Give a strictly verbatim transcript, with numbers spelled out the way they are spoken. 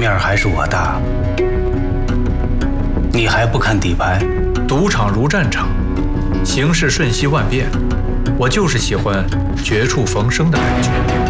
面儿还是我大，你还不看底牌？ 赌场如战场，形势瞬息万变，我就是喜欢绝处逢生的感觉。